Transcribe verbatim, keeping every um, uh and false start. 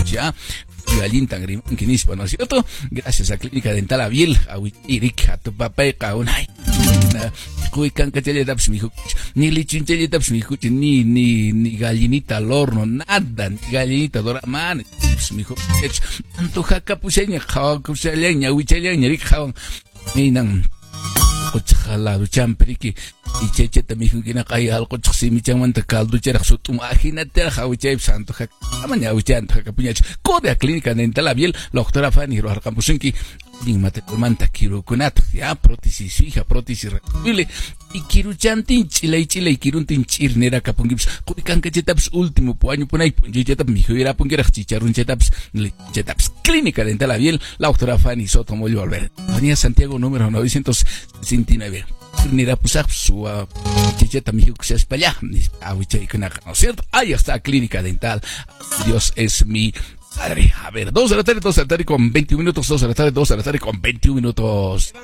ya. Gallintan Grimanquinispa, ¿no es cierto? Gracias a Clínica Dental Abiel, a Wirik, a tu papá, a unai. Cuican que te le das mi hijo, ni lichinche le das mi hijo, ni, ni, ni gallinita al horno, nada, ni gallinita doraman, mi hijo, tanto jaca puseña, jaca huichaleña, ricaban, minan. Jalado champriki y checheta mi hijo que na cae algo chimi chamanta caldo chera su tu imagínate jawiche santo jaca amaña uchanto jaca puñach code Clínica Dental Abiel la doctora Fanny Rojar Campusinki Mate manta quiero kunat ya prótesis fija prótesis removible y quiero chantin chile y chile y quiero un tinchir nera capungibs cuican que chetaps último puaño punay punji chetap mi hijo era punguera chicharrun chetaps chetaps Clínica Dental Abiel la doctora Fanny Soto Mollo Albert Avenida Santiago número novecientos sesenta y nueve nera pusap su chicheta mi hijo que se espalla awiche y ¿no es cierto? Ahí está Clínica Dental Dios es mi padre. A ver, dos de la tarde, dos de la tarde con veintiún minutos, dos de la tarde, dos de la tarde con veintiún minutos.